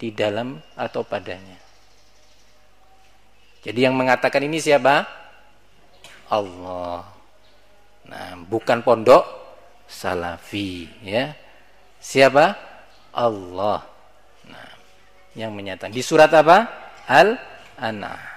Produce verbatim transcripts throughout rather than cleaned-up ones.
di dalam atau padanya. Jadi yang mengatakan ini siapa? Allah. Nah, bukan pondok salafi, ya. Siapa? Allah. Nah, yang menyatakan di surat apa? Al-An'am.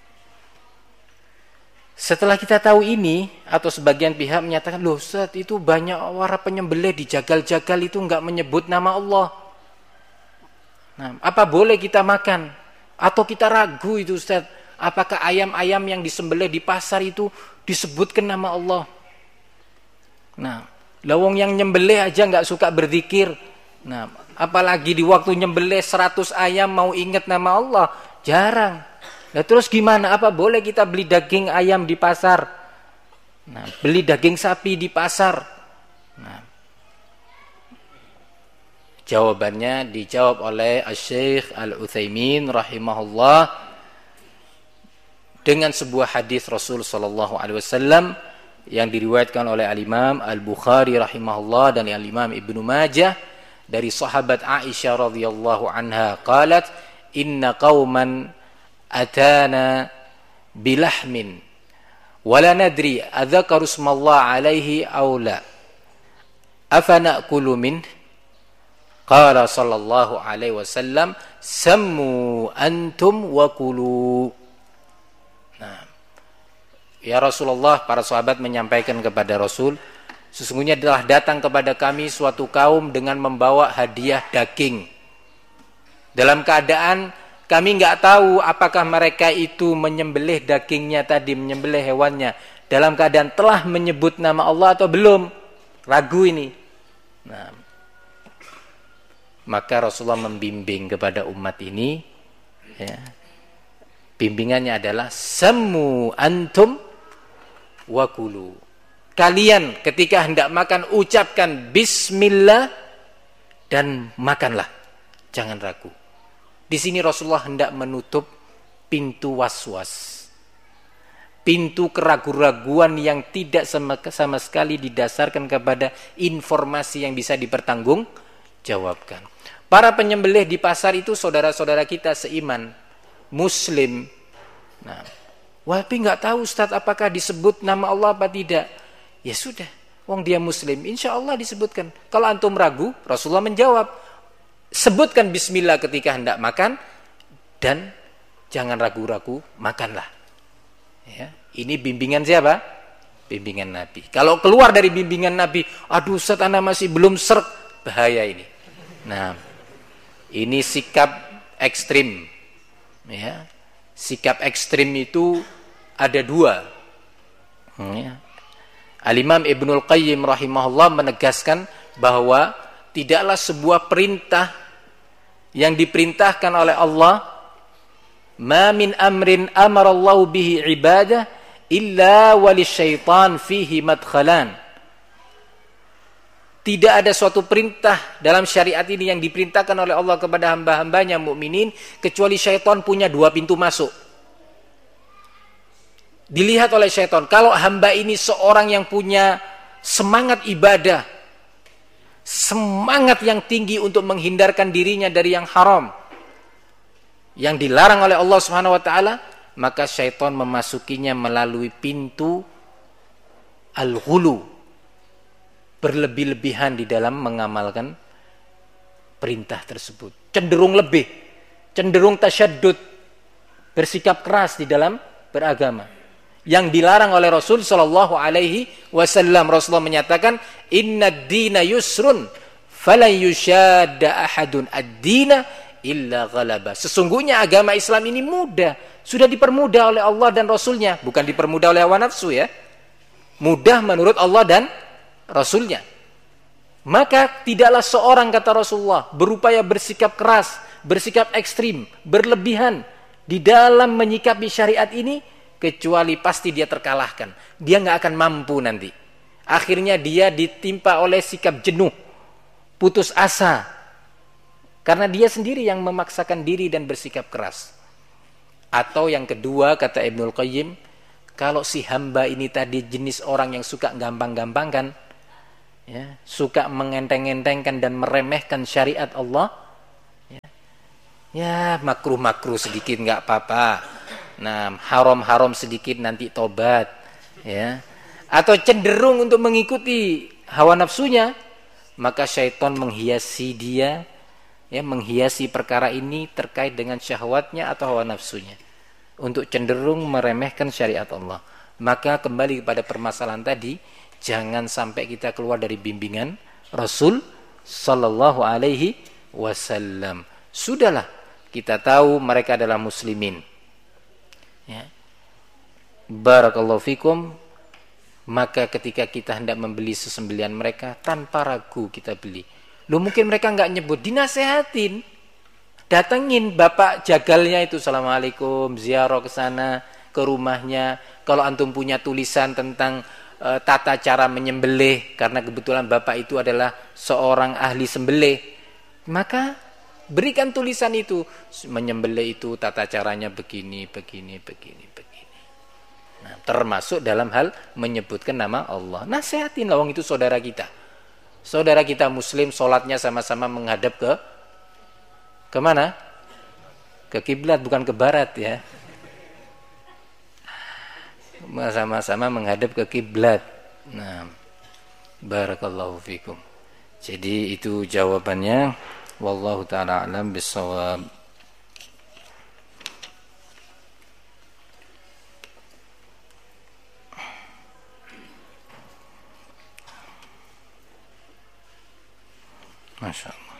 Setelah kita tahu ini, atau sebagian pihak menyatakan, loh Ustaz, itu banyak para penyembelih di jagal-jagal itu enggak menyebut nama Allah. Nah, apa boleh kita makan? Atau kita ragu itu Ustaz, apakah ayam-ayam yang disembelih di pasar itu disebutkan nama Allah? Nah, lawang yang nyembelih aja enggak suka berzikir. Nah, apalagi di waktu nyembelih seratus ayam mau ingat nama Allah, jarang. Nah, terus gimana? Apa boleh kita beli daging ayam di pasar? Nah, beli daging sapi di pasar? Nah, jawabannya dijawab oleh Asy-Syaikh Al-Utsaimin rahimahullah dengan sebuah hadis Rasul sallallahu alaihi wasallam yang diriwayatkan oleh Al-Imam Al-Bukhari rahimahullah dan Al-Imam Ibnu Majah dari sahabat Aisyah radhiyallahu anha qalat inna qauman atana bilahmin wala nadri adzakaru smallah alaihi aw la afana'kulu min qala sallallahu alaihi wasallam sammu antum wa kulu. Nah, ya Rasulullah, para sahabat menyampaikan kepada Rasul, sesungguhnya telah datang kepada kami suatu kaum dengan membawa hadiah daging dalam keadaan kami nggak tahu apakah mereka itu menyembelih dagingnya tadi, menyembelih hewannya dalam keadaan telah menyebut nama Allah atau belum. Ragu ini. Nah, maka Rasulullah membimbing kepada umat ini, ya, bimbingannya adalah sammu antum wa kulu. Kalian ketika hendak makan ucapkan bismillah dan makanlah. Jangan ragu. Di sini Rasulullah hendak menutup pintu waswas, pintu keraguan-raguan yang tidak sama, sama sekali didasarkan kepada informasi yang bisa dipertanggungjawabkan. Para penyembelih di pasar itu saudara-saudara kita seiman, Muslim. Nah, walaupun nggak tahu Ustaz apakah disebut nama Allah apa tidak, ya sudah, wong dia Muslim, insya Allah disebutkan. Kalau antum ragu, Rasulullah menjawab, sebutkan bismillah ketika hendak makan dan jangan ragu-ragu, makanlah. Ya, ini bimbingan siapa? Bimbingan Nabi. Kalau keluar dari bimbingan Nabi, aduh Ustaz ana masih belum serk, bahaya ini. Nah, ini sikap ekstrim. Ya, sikap ekstrim itu ada dua. Ya. Al-Imam Ibnul Qayyim rahimahullah menegaskan bahwa tidaklah sebuah perintah yang diperintahkan oleh Allah, ma min amrin amarallahu bihi ibadah illa walisyaitan fihi madkhalan. Tidak ada suatu perintah dalam syariat ini yang diperintahkan oleh Allah kepada hamba-hambanya mukminin kecuali syaitan punya dua pintu masuk. Dilihat oleh syaitan, kalau hamba ini seorang yang punya semangat ibadah, semangat yang tinggi untuk menghindarkan dirinya dari yang haram, yang dilarang oleh Allah Subhanahu wa taala, maka syaitan memasukinya melalui pintu al-ghulu, berlebih-lebihan di dalam mengamalkan perintah tersebut, cenderung lebih, cenderung tasyaddud, bersikap keras di dalam beragama. Yang dilarang oleh Rasul sallallahu alaihi wasallam. Rasulullah menyatakan, "Innad dina yusrun, falan yushadda ahadun ad-dina illa ghalaba." Sesungguhnya agama Islam ini mudah, sudah dipermudah oleh Allah dan Rasulnya, bukan dipermudah oleh hawa nafsu ya. Mudah menurut Allah dan Rasulnya. Maka tidaklah seorang, kata Rasulullah, berupaya bersikap keras, bersikap ekstrim, berlebihan di dalam menyikapi syariat ini, kecuali pasti dia terkalahkan. Dia nggak akan mampu nanti. Akhirnya dia ditimpa oleh sikap jenuh, putus asa, karena dia sendiri yang memaksakan diri dan bersikap keras. Atau yang kedua, kata Ibnul Qayyim, kalau si hamba ini tadi jenis orang yang suka gampang-gampangkan, ya, suka mengenteng-entengkan dan meremehkan syariat Allah, ya, Ya makruh-makruh sedikit nggak apa-apa. Nah, haram-haram sedikit nanti tobat, ya. Atau cenderung untuk mengikuti hawa nafsunya, maka syaitan menghiasi dia, ya, menghiasi perkara ini terkait dengan syahwatnya atau hawa nafsunya, untuk cenderung meremehkan syariat Allah. Maka kembali kepada permasalahan tadi, jangan sampai kita keluar dari bimbingan Rasul sallallahu alaihi wasallam. Sudahlah, kita tahu mereka adalah muslimin, ya. Barakallahu fikum. Maka ketika kita hendak membeli sesembelian mereka, tanpa ragu kita beli. Lu mungkin mereka nggak nyebut, dinasehatin, datengin bapak jagalnya itu, assalamualaikum, ziarah ke sana, ke rumahnya. Kalau antum punya tulisan tentang e, tata cara menyembelih, karena kebetulan bapak itu adalah seorang ahli sembelih, maka berikan tulisan itu, menyembelih itu tata caranya begini, begini, begini, begini. Nah, termasuk dalam hal menyebutkan nama Allah. Nasihatin, lawang itu saudara kita. Saudara kita muslim, sholatnya sama-sama menghadap ke kemana? Ke kiblat, bukan ke barat, ya. Sama-sama menghadap ke kiblat. Nah, barakallahu fikum. Jadi itu jawabannya. Wallahu ta'ala a'lam bissawab. Masya Allah.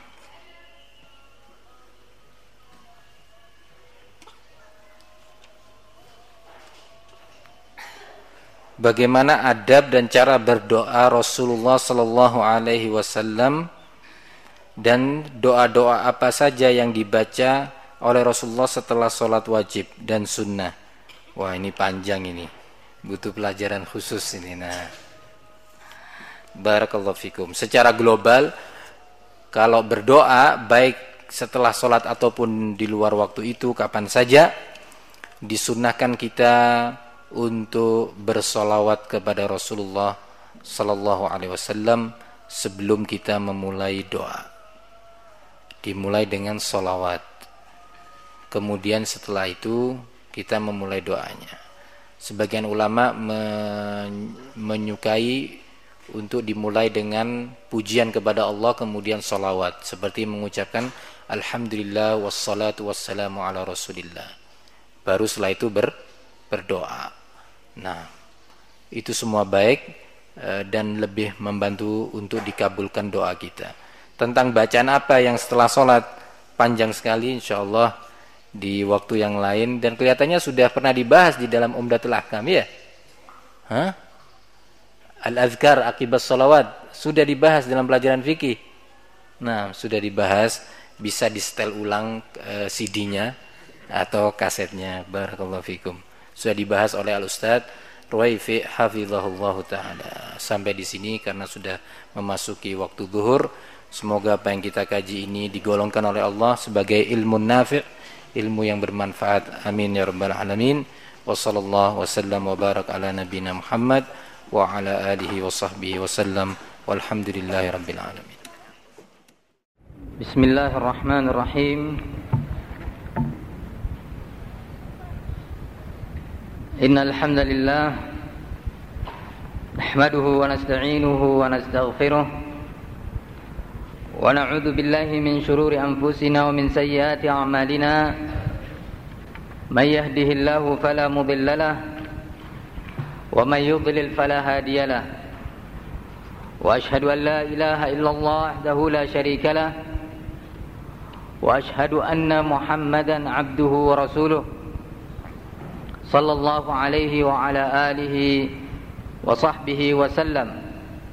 Bagaimana adab dan cara berdoa Rasulullah sallallahu alaihi wasallam, dan doa-doa apa saja yang dibaca oleh Rasulullah setelah sholat wajib dan sunnah? Wah, ini panjang, ini butuh pelajaran khusus ini. Nah, barakallahu fikum. Secara global, kalau berdoa baik setelah sholat ataupun di luar waktu itu, kapan saja disunnahkan kita untuk bersolawat kepada Rasulullah sallallahu alaihi wasallam sebelum kita memulai doa. Dimulai dengan solawat, kemudian setelah itu kita memulai doanya. Sebagian ulama men- menyukai untuk dimulai dengan pujian kepada Allah kemudian solawat, seperti mengucapkan alhamdulillah wassalatu wassalamu ala rasulillah, baru setelah itu ber, berdoa. Nah, itu semua baik e, dan lebih membantu untuk dikabulkan doa kita. Tentang bacaan apa yang setelah sholat, panjang sekali, insyaallah di waktu yang lain, dan kelihatannya sudah pernah dibahas di dalam Umdatul Ahkam, ya. Hah? Al-Azkar akibas sholawat sudah dibahas dalam pelajaran fikih. Nah, sudah dibahas, bisa di setel ulang e, C D-nya atau kasetnya. Barakallahu fikum. Sudah dibahas oleh Al-Ustaz Ruwaifi hafizahullahu ta'ala. Sampai di sini karena sudah memasuki waktu zuhur. Semoga apa yang kita kaji ini digolongkan oleh Allah sebagai ilmu nafi', ilmu yang bermanfaat. Amin ya rabbal alamin. Wa sallallahu wasallam wa barak ala nabina Muhammad wa ala alihi wa sahbihi wasallam. Walhamdulillahi rabbil alamin. Bismillahirrahmanirrahim. Innal hamdalillah nahmaduhu wa nasta'inuhu wa nastaghfiruh wa na'udzu billahi min shururi anfusina wa min sayyiati a'malina. May yahdihillahu fala mudilla lahu wa may yudlil fala hadiya lahu. Wa ashhadu an la ilaha illallah wahdahu la syarika lahu wa ashhadu anna Muhammadan 'abduhu wa rasuluh sallallahu alaihi wa ala alihi wa sahbihi wa sallam.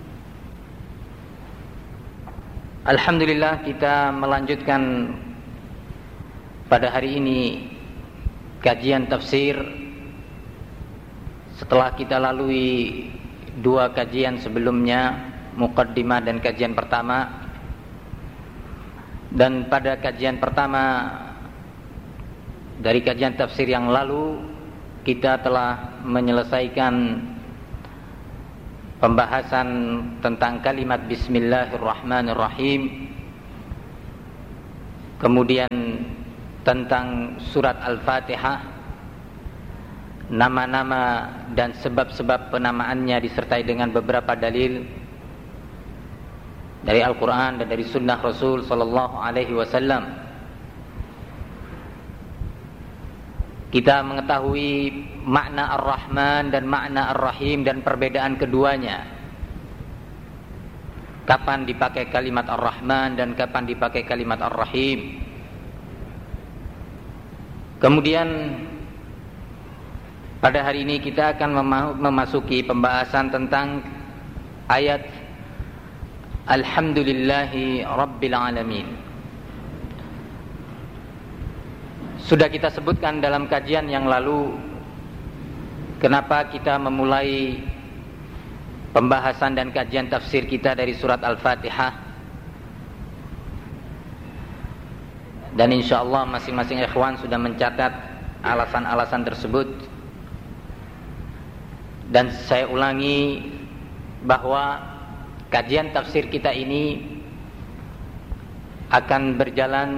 Alhamdulillah, kita melanjutkan pada hari ini kajian tafsir setelah kita lalui dua kajian sebelumnya, muqaddimah dan kajian pertama. Dan pada kajian pertama dari kajian tafsir yang lalu, kita telah menyelesaikan pembahasan tentang kalimat Bismillahirrahmanirrahim. Kemudian tentang surat Al-Fatihah, nama-nama dan sebab-sebab penamaannya disertai dengan beberapa dalil dari Al-Quran dan dari Sunnah Rasul Sallallahu Alaihi Wasallam. Kita mengetahui makna Ar-Rahman dan makna Ar-Rahim dan perbedaan keduanya. Kapan dipakai kalimat Ar-Rahman dan kapan dipakai kalimat Ar-Rahim. Kemudian pada hari ini kita akan memasuki pembahasan tentang ayat Alhamdulillahi Rabbil Alamin. Sudah kita sebutkan dalam kajian yang lalu kenapa kita memulai pembahasan dan kajian tafsir kita dari surat Al-Fatihah. Dan insyaallah masing-masing ikhwan sudah mencatat alasan-alasan tersebut. Dan saya ulangi bahwa kajian tafsir kita ini akan berjalan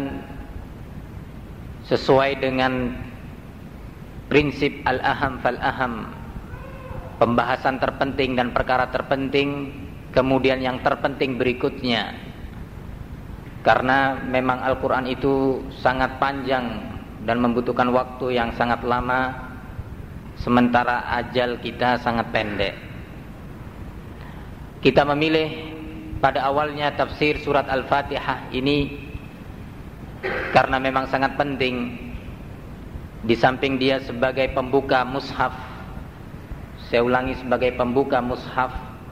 sesuai dengan prinsip al-aham fal-aham, pembahasan terpenting dan perkara terpenting, kemudian yang terpenting berikutnya. Karena memang Al-Quran itu sangat panjang dan membutuhkan waktu yang sangat lama, sementara ajal kita sangat pendek. Kita memilih pada awalnya tafsir surat Al-Fatihah ini karena memang sangat penting. Di samping dia sebagai pembuka mushaf, saya ulangi, sebagai pembuka mushaf.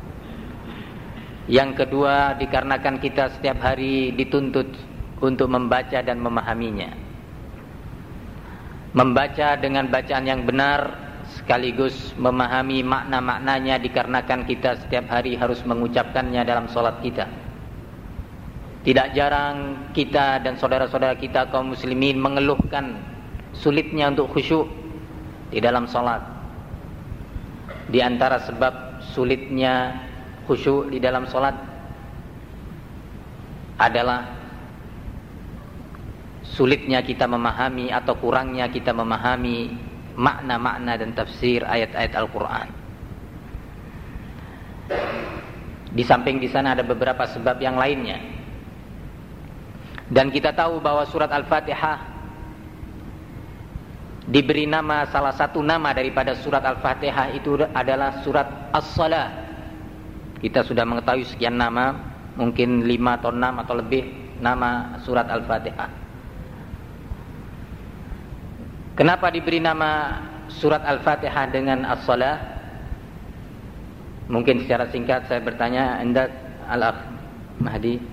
Yang kedua, dikarenakan kita setiap hari dituntut untuk membaca dan memahaminya. Membaca dengan bacaan yang benar sekaligus memahami makna-maknanya, dikarenakan kita setiap hari harus mengucapkannya dalam sholat kita. Tidak jarang kita dan saudara-saudara kita kaum muslimin mengeluhkan sulitnya untuk khusyuk di dalam sholat. Di antara sebab sulitnya khusyuk di dalam sholat adalah sulitnya kita memahami atau kurangnya kita memahami makna-makna dan tafsir ayat-ayat Al-Quran. Di samping di sana ada beberapa sebab yang lainnya. Dan kita tahu bahwa surat Al-Fatihah diberi nama, salah satu nama daripada surat Al-Fatihah itu adalah surat As-Salah. Kita sudah mengetahui sekian nama, mungkin lima atau enam atau lebih nama surat Al-Fatihah. Kenapa diberi nama surat Al-Fatihah dengan As-Salah? Mungkin secara singkat saya bertanya, Anda Al-Akh Mahdi.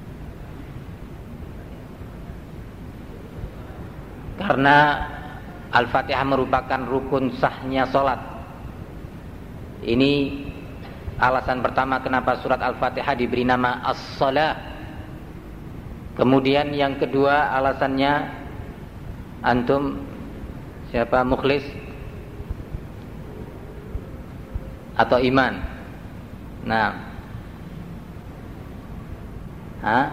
Karena Al-Fatihah merupakan rukun sahnya sholat. Ini alasan pertama kenapa surat Al-Fatihah diberi nama As-Salah. Kemudian yang kedua alasannya, antum siapa, Mukhlis atau Iman? Nah, Hah?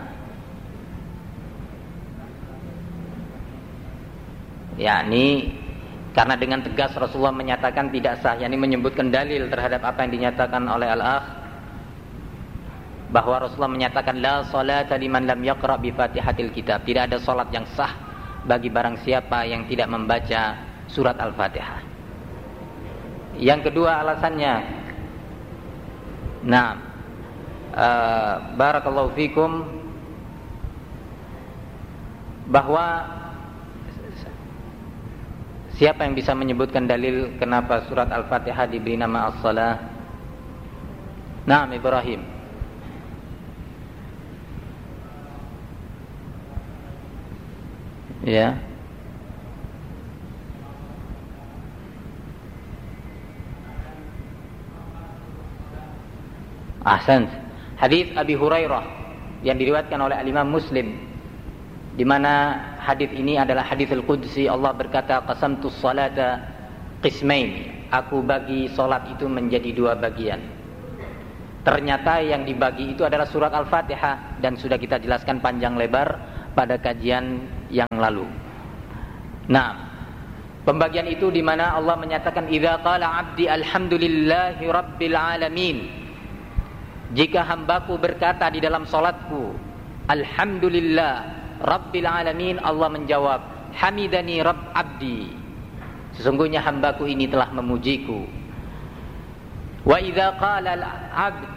yakni karena dengan tegas Rasulullah menyatakan tidak sah, yakni menyebutkan dalil terhadap apa yang dinyatakan oleh Al-Akh, bahwa Rasulullah menyatakan la salata liman lam yaqra bi Fatihatil Kitab, tidak ada salat yang sah bagi barang siapa yang tidak membaca surat Al-Fatihah. Yang kedua alasannya, nah uh, barakallahu fikum, bahwa siapa yang bisa menyebutkan dalil kenapa surat Al-Fatihah diberi nama As-Salah? Naam, Ibrahim. Ya. Ahsan. Hadis Abi Hurairah yang diriwayatkan oleh Imam Muslim, di mana hadis ini adalah hadis al-Qudsi. Allah berkata, qasamtus salata qismain, aku bagi salat itu menjadi dua bagian. Ternyata yang dibagi itu adalah surat Al-Fatihah, dan sudah kita jelaskan panjang lebar pada kajian yang lalu. Nah, pembagian itu di mana Allah menyatakan idza qala 'abdi alhamdulillahi rabbil alamin. Jika hambaku berkata di dalam salatku alhamdulillah rabbil alamin, Allah menjawab hamidani rabb abdi. Sesungguhnya hambaku ini telah memujiku. Wa idza qala al-'abd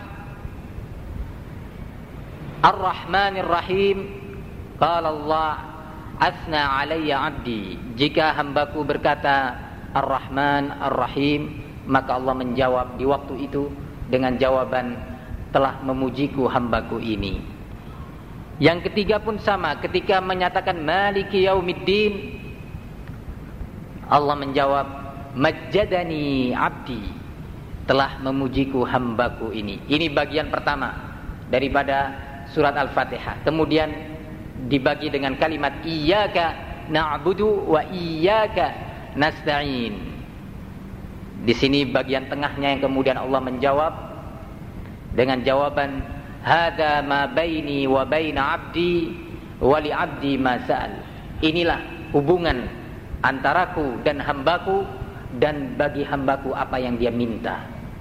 ar-rahmanir rahim, qala Allah asna alayya abdi. Jika hambaku berkata ar-rahman ar-rahim, maka Allah menjawab di waktu itu dengan jawaban telah memujiku hambaku ini. Yang ketiga pun sama, ketika menyatakan maliki yaumiddin, Allah menjawab majjadani abdi, telah memujiku hambaku ini. Ini bagian pertama daripada surat Al-Fatihah. Kemudian dibagi dengan kalimat iyyaka na'budu wa iyyaka nasta'in. Di sini bagian tengahnya yang kemudian Allah menjawab dengan jawaban hadza ma baini wa baina 'abdi wa li 'abdi ma sa'al. Inilah hubungan antaraku dan hambaku, dan bagi hambaku apa yang dia minta.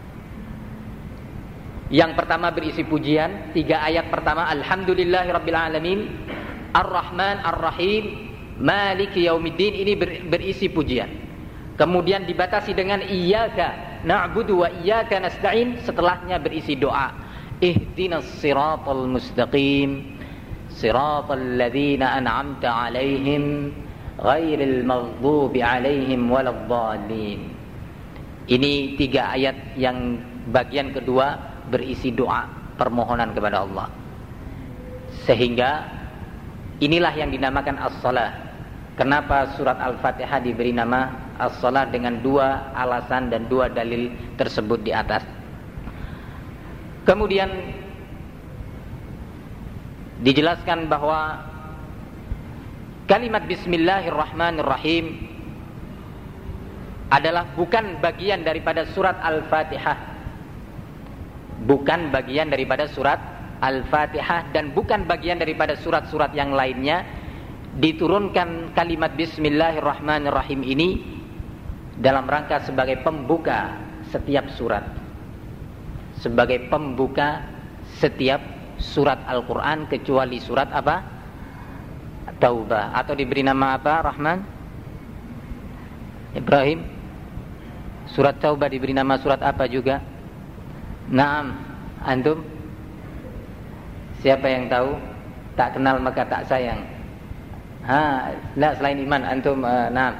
Yang pertama berisi pujian, tiga ayat pertama alhamdulillahirabbil alamin, ar-rahman ar-rahim, maliki yaumiddin, ini ber, berisi pujian. Kemudian dibatasi dengan iyyaka na'budu wa iyyaka nasta'in, setelahnya berisi doa. Ihdinas siratal mustaqim, siratal ladzina an'amta 'alaihim ghairil maghdubi 'alaihim waladdallin. Ini tiga ayat yang bagian kedua berisi doa, permohonan kepada Allah. Sehingga inilah yang dinamakan as-shalah. Kenapa surat Al-Fatihah diberi nama as-shalah dengan dua alasan dan dua dalil tersebut di atas. Kemudian dijelaskan bahwa kalimat bismillahirrahmanirrahim adalah bukan bagian daripada surat Al-Fatihah. Bukan bagian daripada surat Al-Fatihah dan bukan bagian daripada surat-surat yang lainnya. Diturunkan kalimat bismillahirrahmanirrahim ini dalam rangka sebagai pembuka setiap surat, sebagai pembuka setiap surat Al-Quran, kecuali surat apa? Taubah. Atau diberi nama apa? Rahman? Ibrahim? Surat Taubah diberi nama surat apa juga? Naam, antum? Siapa yang tahu? Tak kenal maka tak sayang. Ha, la, selain iman antum uh, naam.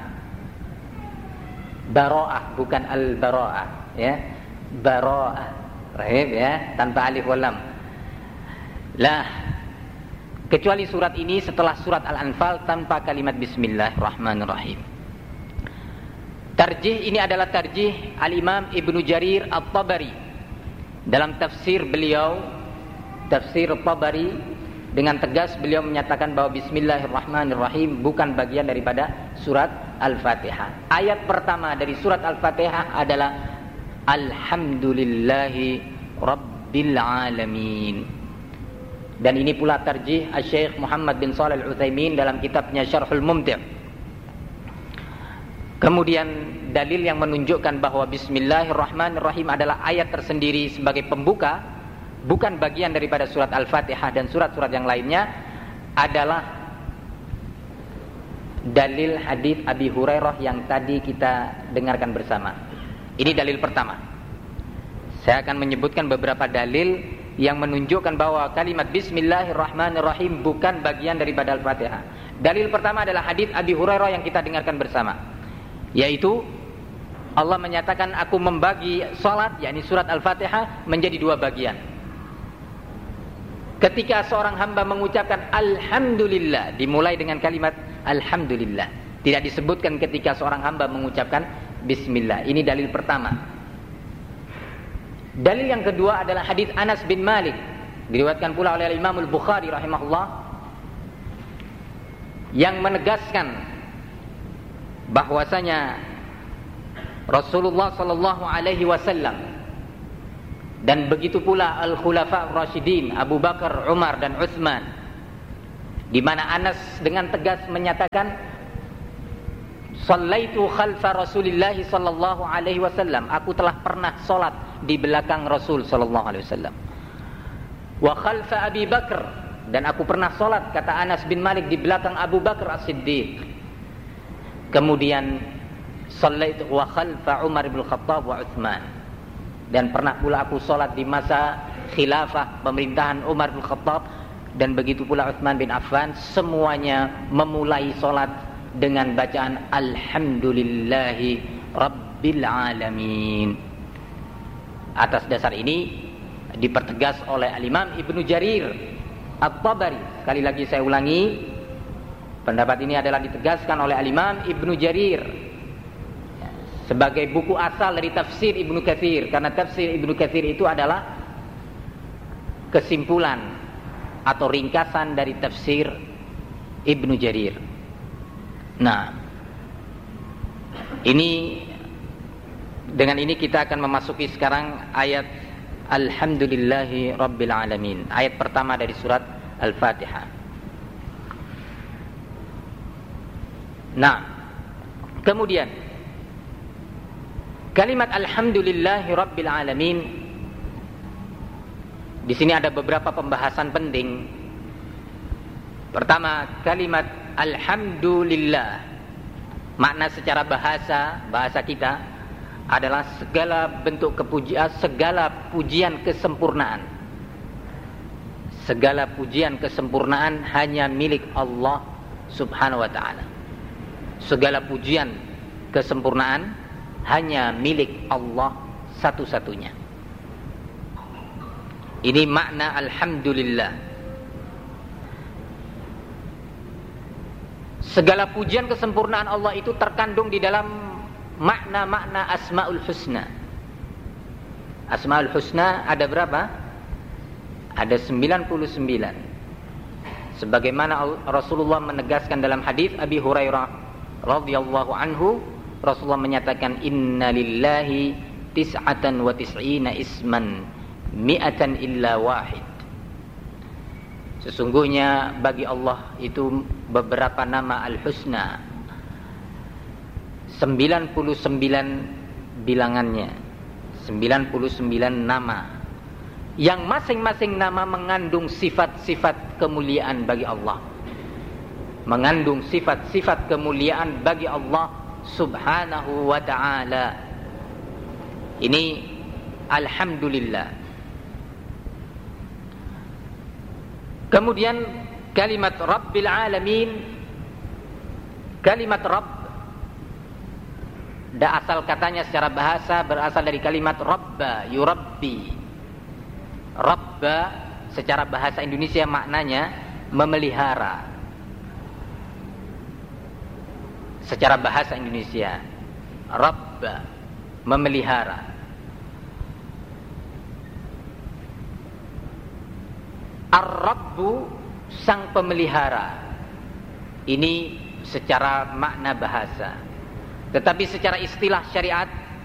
Bara'ah, bukan al-bara'ah, ya. Bara'ah. Rahim, ya, tanpa alif wal lam. Lah, kecuali surat ini setelah surat Al-Anfal tanpa kalimat bismillahirrahmanirrahim. Tarjih ini adalah tarjih Al-Imam Ibnu Jarir At-Tabari. Dalam tafsir beliau, tafsir Tabari, dengan tegas beliau menyatakan bahwa bismillahirrahmanirrahim bukan bagian daripada surat Al-Fatihah. Ayat pertama dari surat Al-Fatihah adalah alhamdulillahi rabbil alamin. Dan ini pula tarjih Asy-Syaikh Muhammad bin Shalih Al-Utsaimin dalam kitabnya Syarhul Mumti'. Kemudian dalil yang menunjukkan bahwa bismillahirrahmanirrahim adalah ayat tersendiri sebagai pembuka, bukan bagian daripada surat Al-Fatihah dan surat-surat yang lainnya, adalah dalil hadits Abi Hurairah yang tadi kita dengarkan bersama. Ini dalil pertama. Saya akan menyebutkan beberapa dalil yang menunjukkan bahwa kalimat bismillahirrahmanirrahim bukan bagian daripada Al-Fatihah. Dalil pertama adalah hadits Abi Hurairah yang kita dengarkan bersama, yaitu Allah menyatakan aku membagi salat, yakni surat Al-Fatihah, menjadi dua bagian. Ketika seorang hamba mengucapkan alhamdulillah, dimulai dengan kalimat alhamdulillah. Tidak disebutkan ketika seorang hamba mengucapkan bismillah. Ini dalil pertama. Dalil yang kedua adalah hadits Anas bin Malik, diriwayatkan pula oleh Imam Al-Bukhari rahimahullah, yang menegaskan bahwasanya Rasulullah sallallahu alaihi wasallam dan begitu pula al-khulafa ar-rasyidin Abu Bakar, Umar dan Utsman, di mana Anas dengan tegas menyatakan Shallaitu khalfa Rasulillah sallallahu alaihi wasallam. Aku telah pernah salat di belakang Rasul sallallahu alaihi wasallam. Wa khalfa Abi Bakar, dan aku pernah salat, kata Anas bin Malik, di belakang Abu Bakar As-Siddiq. Kemudian shallaitu wa khalfa Umar bin Khattab wa Utsman, dan pernah pula aku salat di masa khilafah pemerintahan Umar bin Khattab, dan begitu pula Utsman bin Affan. Semuanya memulai salat dengan bacaan Alhamdulillahi Rabbil Alamin. Atas dasar ini dipertegas oleh Al-Imam Ibnu Jarir At-Tabari. Sekali lagi saya ulangi, pendapat ini adalah ditegaskan oleh Al-Imam Ibnu Jarir sebagai buku asal dari tafsir Ibnu Katsir, karena tafsir Ibnu Katsir itu adalah kesimpulan atau ringkasan dari tafsir Ibnu Jarir. Nah, ini dengan ini kita akan memasuki sekarang ayat Alhamdulillahi Rabbil Alamin, ayat pertama dari surat Al-Fatihah. Nah, kemudian kalimat Alhamdulillahi Rabbil Alamin, di sini ada beberapa pembahasan penting. Pertama, kalimat Alhamdulillah, makna secara bahasa bahasa kita adalah segala bentuk kepujian, segala pujian kesempurnaan. Segala pujian kesempurnaan hanya milik Allah Subhanahu wa ta'ala. Segala pujian kesempurnaan hanya milik Allah satu-satunya. Ini makna Alhamdulillah. Segala pujian kesempurnaan Allah itu terkandung di dalam makna-makna Asmaul Husna. Asmaul Husna ada berapa? Ada sembilan puluh sembilan. Sebagaimana Rasulullah menegaskan dalam hadis Abi Hurairah radhiyallahu anhu, Rasulullah menyatakan inna lillahi tis'atan wa tis'ina isman mi'atan illa wahid. Sesungguhnya bagi Allah itu beberapa nama Al-Husna, sembilan puluh sembilan bilangannya, sembilan puluh sembilan nama, yang masing-masing nama mengandung sifat-sifat kemuliaan bagi Allah, mengandung sifat-sifat kemuliaan bagi Allah Subhanahu wa ta'ala. Ini Alhamdulillah. Kemudian kalimat Rabbil Alamin, kalimat Rabb, da asal katanya secara bahasa berasal dari kalimat Rabba yurabbi. Rabba secara bahasa Indonesia maknanya memelihara. Secara bahasa Indonesia Rabba, memelihara. Ar-Rabbu, sang pemelihara. Ini secara makna bahasa. Tetapi secara istilah syariat,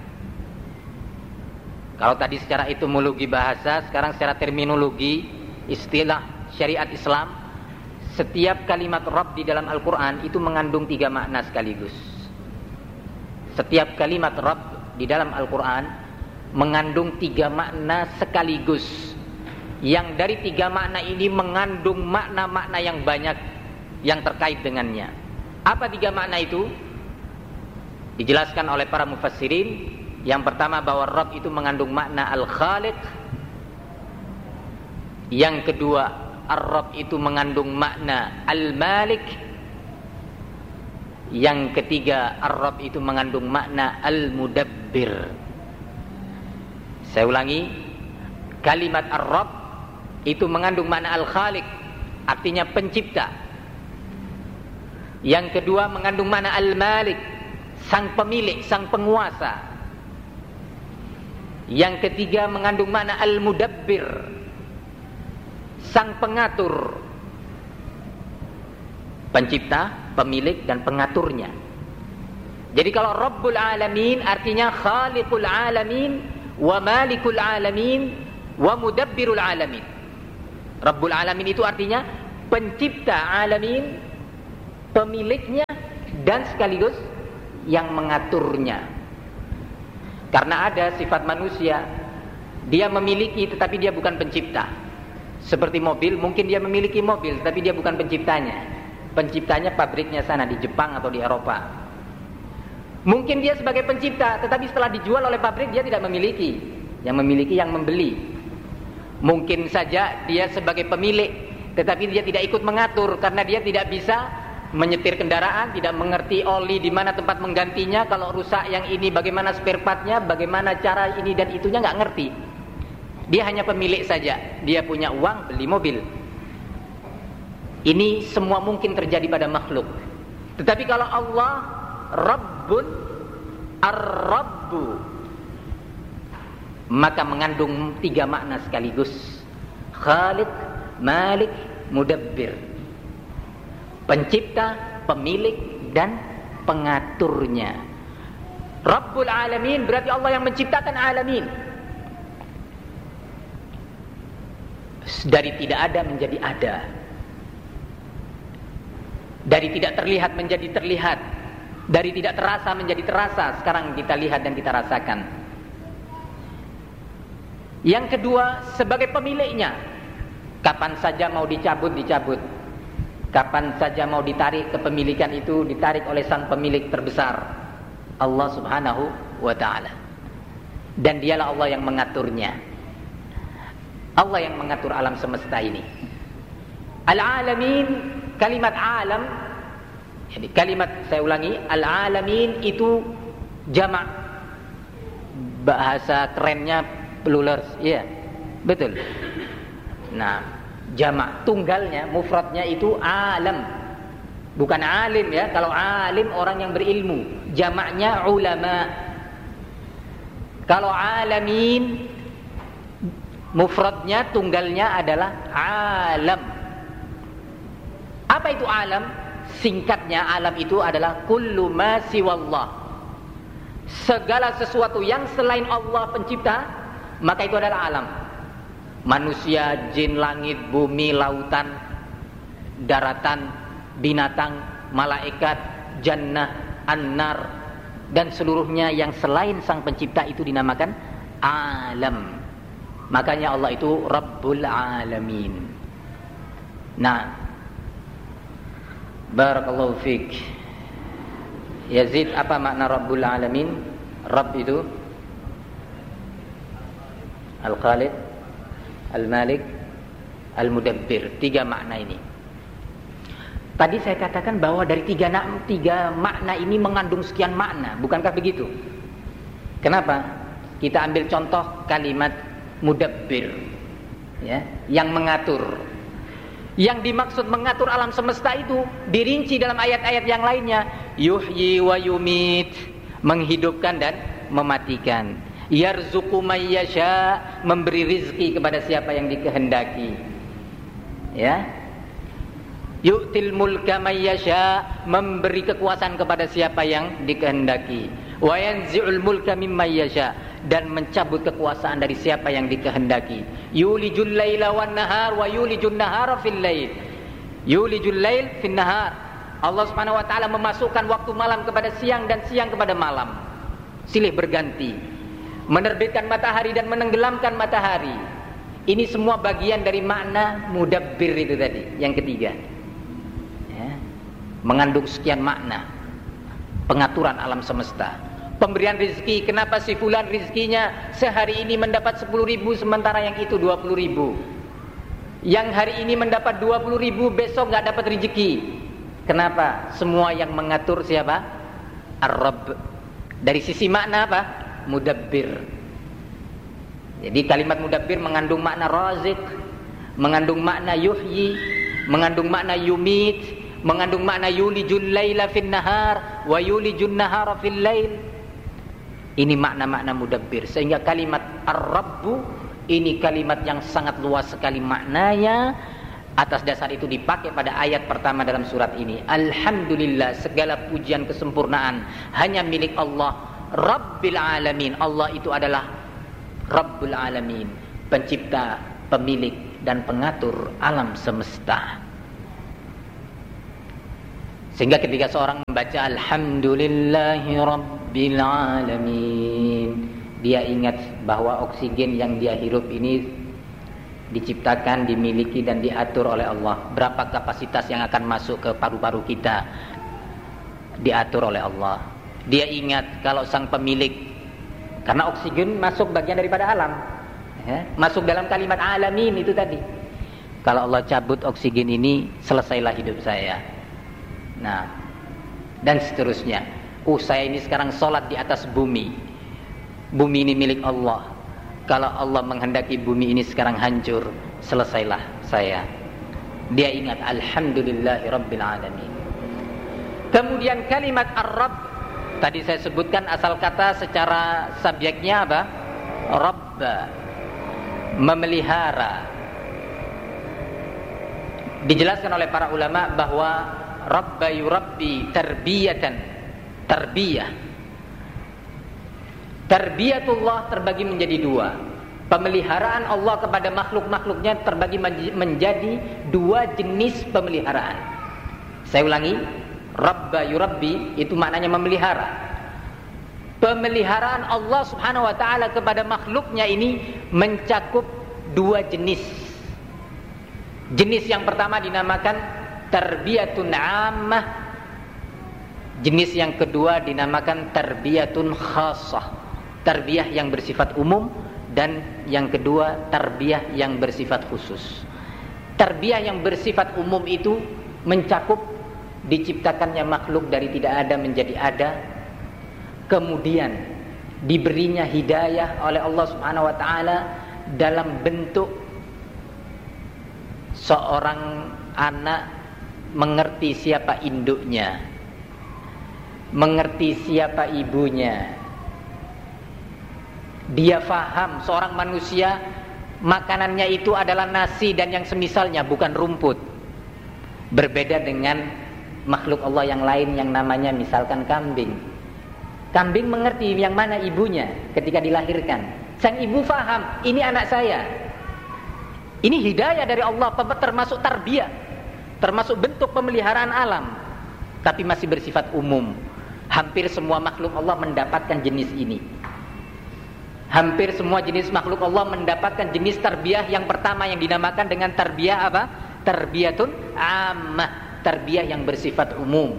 kalau tadi secara etimologi bahasa, sekarang secara terminologi istilah syariat Islam, setiap kalimat Rabb di dalam Al-Quran itu mengandung tiga makna sekaligus. Setiap kalimat Rabb di dalam Al-Quran mengandung tiga makna sekaligus, yang dari tiga makna ini mengandung makna-makna yang banyak yang terkait dengannya. Apa tiga makna itu? Dijelaskan oleh para mufassirin. Yang pertama, bahwa Rabb itu mengandung makna Al-Khaliq. Yang kedua, Ar-Rabb itu mengandung makna Al-Malik. Yang ketiga, Ar-Rabb itu mengandung makna Al-Mudabbir. Saya ulangi, kalimat Ar-Rabb itu mengandung makna Al-Khaliq, artinya pencipta. Yang kedua mengandung makna Al-Malik, sang pemilik, sang penguasa. Yang ketiga mengandung makna Al-Mudabbir, sang pengatur, pencipta, pemilik dan pengaturnya. Jadi kalau Rabbul Alamin artinya Khaliqul Alamin wa Malikul Alamin wa Mudabbirul Alamin. Rabbul Alamin itu artinya pencipta alamin, pemiliknya dan sekaligus yang mengaturnya. Karena ada sifat manusia, dia memiliki tetapi dia bukan pencipta. Seperti mobil, mungkin dia memiliki mobil tapi dia bukan penciptanya. Penciptanya pabriknya sana di Jepang atau di Eropa. Mungkin dia sebagai pencipta, tetapi setelah dijual oleh pabrik dia tidak memiliki. Yang memiliki yang membeli. Mungkin saja dia sebagai pemilik, tetapi dia tidak ikut mengatur karena dia tidak bisa menyetir kendaraan, tidak mengerti oli di mana tempat menggantinya, kalau rusak yang ini bagaimana spare partnya, bagaimana cara ini dan itunya nggak ngerti. Dia hanya pemilik saja. Dia punya uang beli mobil. Ini semua mungkin terjadi pada makhluk. Tetapi kalau Allah Rabbun Ar-Rabbu, maka mengandung tiga makna sekaligus. Khaliq, Malik, Mudabbir. Pencipta, pemilik, dan pengaturnya. Rabbul Alamin berarti Allah yang menciptakan alamin. Dari tidak ada menjadi ada. Dari tidak terlihat menjadi terlihat. Dari tidak terasa menjadi terasa. Sekarang kita lihat dan kita rasakan. Yang kedua, sebagai pemiliknya. Kapan saja mau dicabut, dicabut. Kapan saja mau ditarik kepemilikan itu, ditarik oleh sang pemilik terbesar, Allah subhanahu wa ta'ala. Dan dialah Allah yang mengaturnya. Allah yang mengatur alam semesta ini. Al-alamin, kalimat alam, jadi kalimat, saya ulangi, al-alamin itu jamak. Bahasa kerennya plurals, iya, betul. Nah, jamak tunggalnya, mufradnya itu alam, bukan alim ya. Kalau alim orang yang berilmu, jamaknya ulama. Kalau alamin, mufradnya, tunggalnya adalah alam. Apa itu alam? Singkatnya, alam itu adalah kullu ma siwallah. Segala sesuatu yang selain Allah pencipta, maka itu adalah alam. Manusia, jin, langit, bumi, lautan, daratan, binatang, malaikat, jannah, an-nar, dan seluruhnya yang selain sang pencipta itu dinamakan alam. Makanya Allah itu Rabbul Alamin. Nah, barakallahu fiik. Yazid, apa makna Rabbul Alamin? Rabb itu Al-Khaliq, Al-Malik, Al-Mudabbir. Tiga makna ini. Tadi saya katakan bahwa dari tiga, tiga makna ini mengandung sekian makna. Bukankah begitu? Kenapa? Kita ambil contoh kalimat Mudabbir, ya, yang mengatur. Yang dimaksud mengatur alam semesta itu dirinci dalam ayat-ayat yang lainnya. Yuhyi wa yumit, menghidupkan dan mematikan. Yarzuqu may yasha, memberi rizki kepada siapa yang dikehendaki. Ya. Yu'til mulka may yasha, memberi kekuasaan kepada siapa yang dikehendaki. Wa yanzi'ul mulka mimman yasha, dan mencabut kekuasaan dari siapa yang dikehendaki. Yulijul laila wan nahar wa yulijun nahara fil lail. Yulijul lail fin nahar. Allah Subhanahu wa taala memasukkan waktu malam kepada siang dan siang kepada malam. Silih berganti. Menerbitkan matahari dan menenggelamkan matahari. Ini semua bagian dari makna mudabbir itu tadi, yang ketiga. Ya. Mengandung sekian makna. Pengaturan alam semesta. Pemberian rezeki, kenapa si fulan rezekinya sehari ini mendapat sepuluh ribu sementara yang itu dua puluh ribu. Yang hari ini mendapat dua puluh ribu, besok gak dapat rezeki. Kenapa? Semua yang mengatur siapa? Ar-Rabb. Dari sisi makna apa? Mudabbir. Jadi kalimat mudabbir mengandung makna razik, mengandung makna yuhyi, mengandung makna yumit, mengandung makna yulijul laila fin nahar wa yulijun nahara fil lail. Ini makna-makna mudabbir. Sehingga kalimat Ar-Rabbu ini kalimat yang sangat luas sekali maknanya. Atas dasar itu dipakai pada ayat pertama dalam surat ini. Alhamdulillah, segala pujian kesempurnaan hanya milik Allah Rabbil Alamin. Allah itu adalah Rabbul Alamin, pencipta, pemilik dan pengatur alam semesta. Sehingga ketika seorang membaca Alhamdulillahi Rabbil Alamin, dia ingat bahwa oksigen yang dia hirup ini diciptakan, dimiliki dan diatur oleh Allah. Berapa kapasitas yang akan masuk ke paru-paru kita diatur oleh Allah. Dia ingat kalau sang pemilik, karena oksigen masuk bagian daripada alam, ya, masuk dalam kalimat alamin itu tadi. Kalau Allah cabut oksigen ini, selesailah hidup saya. Nah, dan seterusnya. Oh, saya ini sekarang sholat di atas bumi. Bumi ini milik Allah. Kalau Allah menghendaki bumi ini sekarang hancur, selesailah saya. Dia ingat Alhamdulillahi Rabbil Alamin. Kemudian kalimat Ar-Rabb, tadi saya sebutkan asal kata secara subjeknya apa? Rabb, memelihara. Dijelaskan oleh para ulama bahwa Rabba yurabbi tarbiyatan, tarbiyah. Tarbiyatullah terbagi menjadi dua. Pemeliharaan Allah kepada makhluk-makhluknya terbagi menjadi dua jenis pemeliharaan. Saya ulangi, Rabba yurabbi itu maknanya memelihara. Pemeliharaan Allah Subhanahu wa taala kepada makhluknya ini mencakup dua jenis. Jenis yang pertama dinamakan tarbiyatun ammah. Jenis yang kedua dinamakan tarbiyatun khassah, tarbiyah yang bersifat umum, dan yang kedua tarbiyah yang bersifat khusus. Tarbiyah yang bersifat umum itu mencakup diciptakannya makhluk dari tidak ada menjadi ada, kemudian diberinya hidayah oleh Allah Subhanahu wa taala dalam bentuk seorang anak mengerti siapa induknya, mengerti siapa ibunya. Dia faham seorang manusia makanannya itu adalah nasi dan yang semisalnya, bukan rumput. Berbeda dengan makhluk Allah yang lain yang namanya misalkan kambing. Kambing mengerti yang mana ibunya ketika dilahirkan. Sang ibu faham, ini anak saya. Ini hidayah dari Allah, termasuk tarbiyah, termasuk bentuk pemeliharaan alam, tapi masih bersifat umum. Hampir semua makhluk Allah mendapatkan jenis ini. Hampir semua jenis makhluk Allah mendapatkan jenis tarbiyah yang pertama yang dinamakan dengan tarbiyah apa? Tarbiyatun ammah, tarbiyah yang bersifat umum.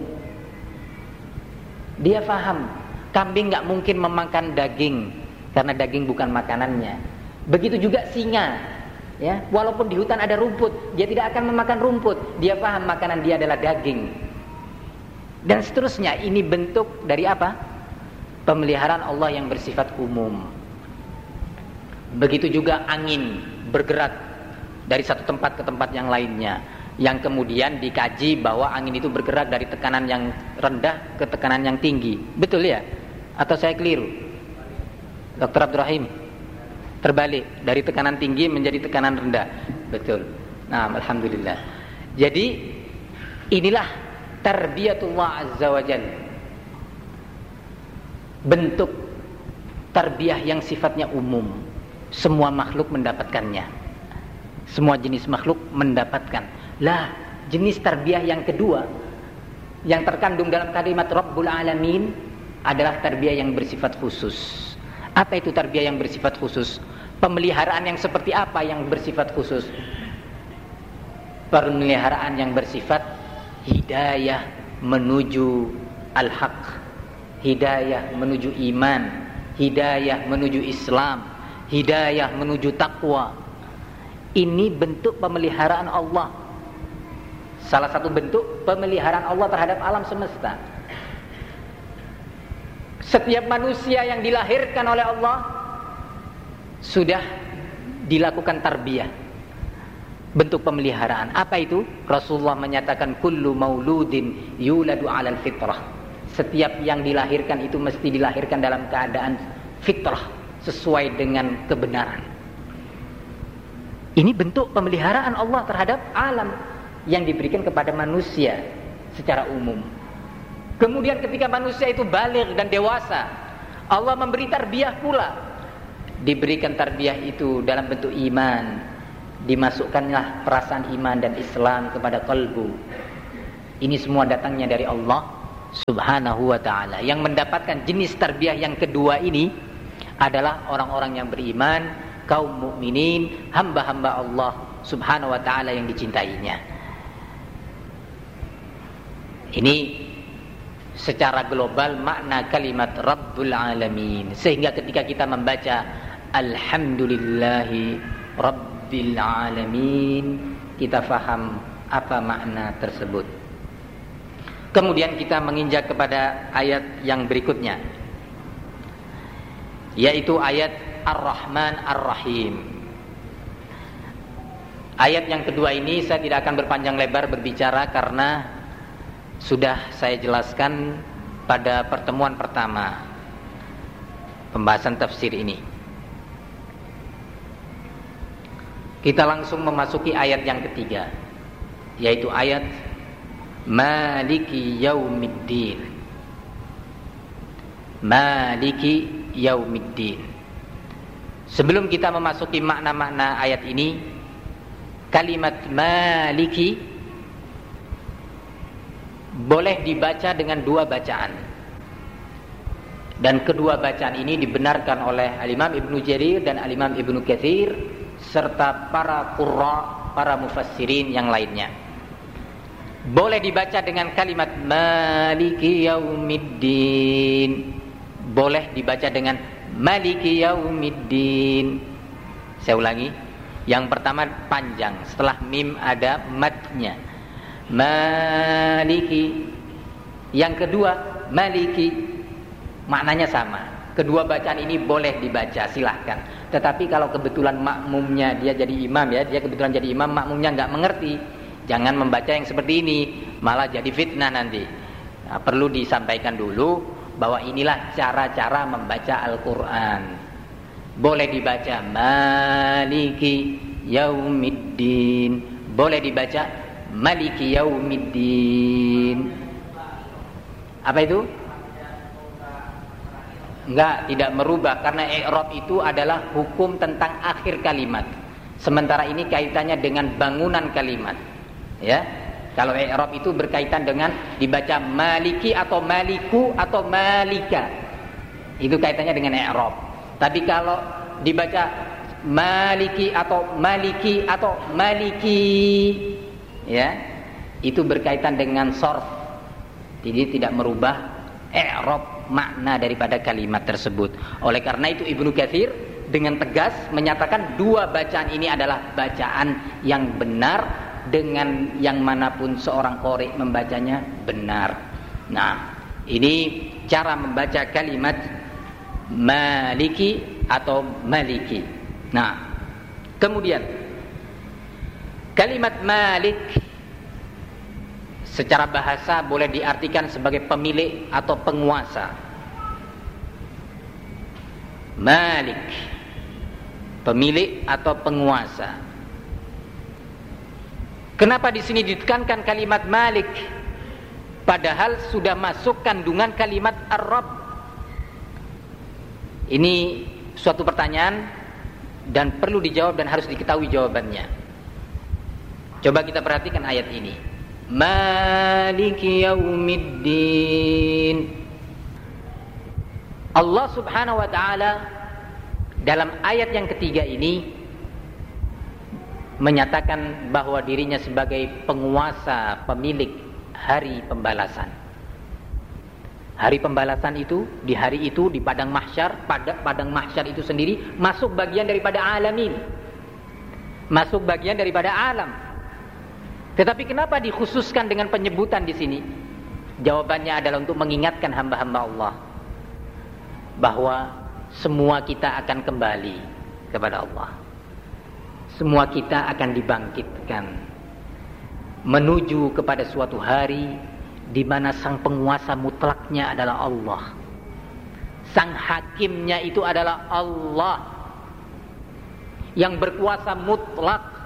Dia faham, kambing gak mungkin memakan daging karena daging bukan makanannya. Begitu juga singa. Ya, walaupun di hutan ada rumput, dia tidak akan memakan rumput. Dia paham makanan dia adalah daging. Dan seterusnya. Ini bentuk dari apa? Pemeliharaan Allah yang bersifat umum. Begitu juga angin bergerak dari satu tempat ke tempat yang lainnya, yang kemudian dikaji bahwa angin itu bergerak dari tekanan yang rendah ke tekanan yang tinggi. Betul ya? Atau saya keliru? Dokter Abdurrahim? Terbalik, dari tekanan tinggi menjadi tekanan rendah. Betul. Nah, alhamdulillah. Jadi inilah tarbiyatullah azza wa jalla. Bentuk tarbiyah yang sifatnya umum. Semua makhluk mendapatkannya. Semua jenis makhluk mendapatkan. Lah, jenis tarbiyah yang kedua yang terkandung dalam kalimat Rabbul Alamin adalah tarbiyah yang bersifat khusus. Apa itu tarbiyah yang bersifat khusus? Pemeliharaan yang seperti apa yang bersifat khusus? Pemeliharaan yang bersifat hidayah menuju al-haq, hidayah menuju iman, hidayah menuju Islam, hidayah menuju takwa. Ini bentuk pemeliharaan Allah. Salah satu bentuk pemeliharaan Allah terhadap alam semesta. Setiap manusia yang dilahirkan oleh Allah sudah dilakukan tarbiyah, bentuk pemeliharaan. Apa itu? Rasulullah menyatakan kullu mauludin yuladu 'alal fitrah. Setiap yang dilahirkan itu mesti dilahirkan dalam keadaan fitrah, sesuai dengan kebenaran. Ini bentuk pemeliharaan Allah terhadap alam yang diberikan kepada manusia secara umum. Kemudian ketika manusia itu baligh dan dewasa, Allah memberi tarbiyah pula. Diberikan tarbiyah itu dalam bentuk iman. Dimasukkanlah perasaan iman dan Islam kepada kalbu. Ini semua datangnya dari Allah Subhanahu wa ta'ala. Yang mendapatkan jenis tarbiyah yang kedua ini adalah orang-orang yang beriman, kaum mukminin, hamba-hamba Allah Subhanahu wa ta'ala yang dicintainya. Ini secara global makna kalimat Rabbul Alamin. Sehingga ketika kita membaca Alhamdulillahi Rabbil Alamin, kita faham apa makna tersebut. Kemudian kita menginjak kepada ayat yang berikutnya, yaitu ayat Ar-Rahman Ar-Rahim. Ayat yang kedua ini saya tidak akan berpanjang lebar berbicara karena sudah saya jelaskan pada pertemuan pertama pembahasan tafsir ini. Kita langsung memasuki ayat yang ketiga, yaitu ayat Maliki Yaumiddin. Maliki Yaumiddin. Sebelum kita memasuki makna-makna ayat ini, kalimat Maliki boleh dibaca dengan dua bacaan. Dan kedua bacaan ini dibenarkan oleh Al-Imam Ibnu Jarir dan Al-Imam Ibnu Katsir serta para qurra, para mufassirin yang lainnya. Boleh dibaca dengan kalimat Maliki Yaumiddin, boleh dibaca dengan Maliki Yaumiddin. Saya ulangi, yang pertama panjang, setelah mim ada madnya, Maliki. Yang kedua Maliki, maknanya sama. Kedua bacaan ini boleh dibaca, silahkan. Tetapi kalau kebetulan makmumnya dia jadi imam, ya, dia kebetulan jadi imam, makmumnya nggak mengerti, jangan membaca yang seperti ini, malah jadi fitnah nanti. Nah, perlu disampaikan dulu bahwa inilah cara-cara membaca Al-Quran. Boleh dibaca Maliki Yaumiddin, boleh dibaca Maliki Yaumiddin. Apa itu? Enggak, tidak merubah, karena i'rab itu adalah hukum tentang akhir kalimat. Sementara ini kaitannya dengan bangunan kalimat. Ya, kalau i'rab itu berkaitan dengan dibaca maliki atau maliku atau malika, itu kaitannya dengan i'rab. Tapi kalau dibaca maliki atau maliki atau maliki, ya, itu berkaitan dengan sorf. Jadi tidak merubah i'rab makna daripada kalimat tersebut. Oleh karena itu Ibnu Katsir dengan tegas menyatakan dua bacaan ini adalah bacaan yang benar, dengan yang manapun seorang qari membacanya benar. Nah, ini cara membaca kalimat maliki atau maliki. Nah, kemudian kalimat malik secara bahasa boleh diartikan sebagai pemilik atau penguasa. Malik, pemilik atau penguasa. Kenapa di sini ditekankan kalimat Malik, padahal sudah masuk kandungan kalimat Ar-Rabb? Ini suatu pertanyaan dan perlu dijawab dan harus diketahui jawabannya. Coba kita perhatikan ayat ini. Maliki Yaumiddin. Allah Subhanahu wa ta'ala dalam ayat yang ketiga ini menyatakan bahwa dirinya sebagai penguasa, pemilik hari pembalasan. Hari pembalasan itu, di hari itu, di padang mahsyar, pada padang mahsyar itu sendiri masuk bagian daripada alamin, masuk bagian daripada alam. Tetapi kenapa dikhususkan dengan penyebutan di sini? Jawabannya adalah untuk mengingatkan hamba-hamba Allah bahwa semua kita akan kembali kepada Allah. Semua kita akan dibangkitkan menuju kepada suatu hari di mana sang penguasa mutlaknya adalah Allah. Sang hakimnya itu adalah Allah yang berkuasa mutlak,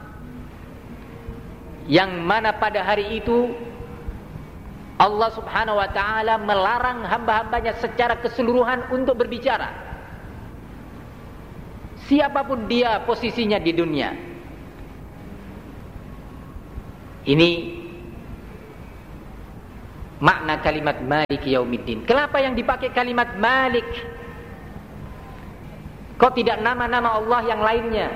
yang mana pada hari itu Allah Subhanahu wa ta'ala melarang hamba-hambanya secara keseluruhan untuk berbicara, siapapun dia posisinya di dunia. Ini makna kalimat Maliki Yaumiddin. Kenapa yang dipakai kalimat Malik? Kok tidak nama-nama Allah yang lainnya?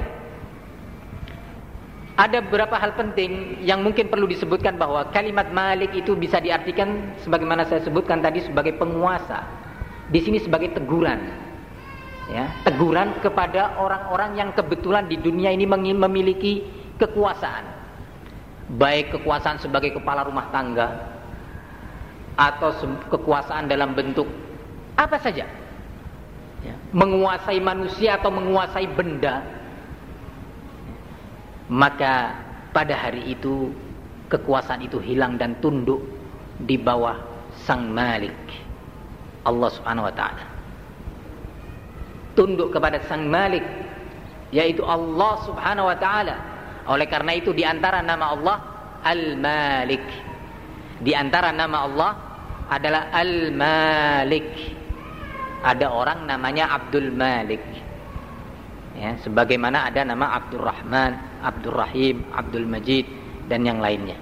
Ada beberapa hal penting yang mungkin perlu disebutkan, bahwa kalimat Malik itu bisa diartikan sebagaimana saya sebutkan tadi sebagai penguasa. Di sini sebagai teguran. Ya, teguran kepada orang-orang yang kebetulan di dunia ini memiliki kekuasaan. Baik kekuasaan sebagai kepala rumah tangga, atau kekuasaan dalam bentuk apa saja, ya, menguasai manusia atau menguasai benda. Maka pada hari itu kekuasaan itu hilang dan tunduk di bawah Sang Malik, Allah Subhanahu wa taala. Tunduk kepada Sang Malik, yaitu Allah Subhanahu wa taala. Oleh karena itu di antara nama Allah Al-Malik, di antara nama Allah adalah Al-Malik. Ada orang namanya Abdul Malik, ya, sebagaimana ada nama Abdul Rahman, Abdul Rahim, Abdul Majid, dan yang lainnya.